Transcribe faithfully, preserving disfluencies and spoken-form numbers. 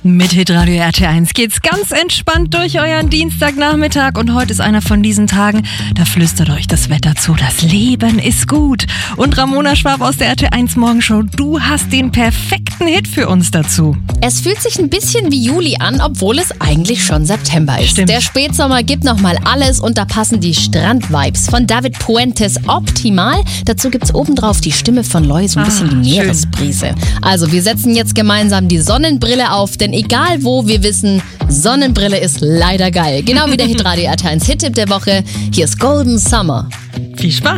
Mit Hitradio R T eins geht's ganz entspannt durch euren Dienstagnachmittag und heute ist einer von diesen Tagen, da flüstert euch das Wetter zu, das Leben ist gut. Und Ramona Schwab aus der R T eins Morgenshow, du hast den perfekten Hit für uns dazu. Es fühlt sich ein bisschen wie Juli an, obwohl es eigentlich schon September ist. Stimmt. Der Spätsommer gibt nochmal alles und da passen die Strand-Vibes von David Puentes optimal. Dazu gibt's obendrauf die Stimme von Loy, so ein bisschen Ah, die schön. Meeresbrise. Also wir setzen jetzt gemeinsam die Sonnenbrille auf, denn egal wo, wir wissen, Sonnenbrille ist leider geil. Genau wie der Hitradio R T eins Hit-Tipp der Woche. Hier ist Golden Summer. Viel Spaß!